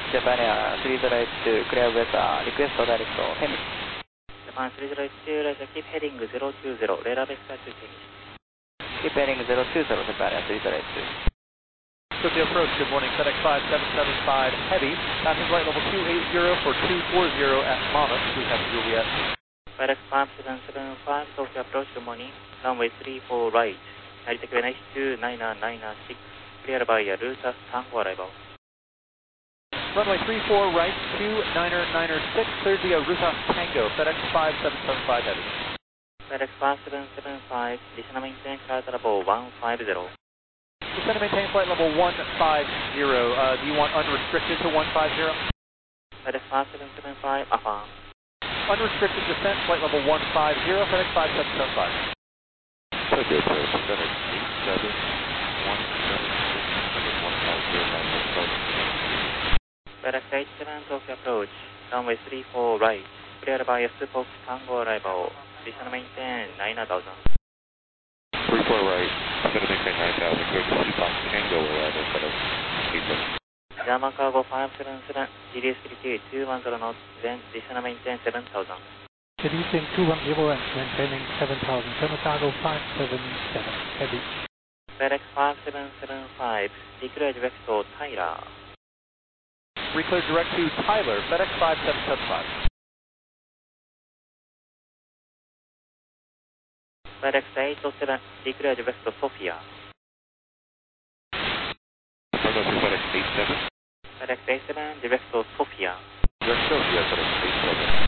Japan Air 308 clear with request for direct to Hemi. Japan 308 Roger, keep heading 020, radar vector to Hemi. Keep heading 020, Japan Air 308. Tokyo approach, good morning, FedEx 5775 Heavy, passing flight level 280 for 240 at Monmouth, we have Juliet. FedEx 5775, Tokyo approach, good morning, runway 34 right, Narita Q NH2996, clear by Ruta Tango arrival. Runway 34 right, Q996, cleared via Ruta Tango, FedEx 5775 Heavy. FedEx 5775, descend maintain flight level 150. Descend and maintain flight level 150. Do you want unrestricted to 150? FedEx 5775, affirm. Unrestricted descent, flight level 150, FedEx 5775. Tokyo approach, FedEx 87, 150, FedEx 87, Tokyo approach, runway 34 right, cleared by Fox Tango arrival, descend maintain 9000. 34 right, descend and maintain 9000, go to Fox Tango arrival, FedEx 87. German cargo 577, GDS 210 knots, then descend and maintain 7000. Releasing 210 and maintaining 7000, German cargo 577, heavy. FedEx 5775, declare direct to Tyler. Reclear direct to Tyler, FedEx 5775. FedEx 807, declare direct to Sofia. FedEx 87. FedEx 87, direct to Sofia. Direct Sofia, FedEx 87.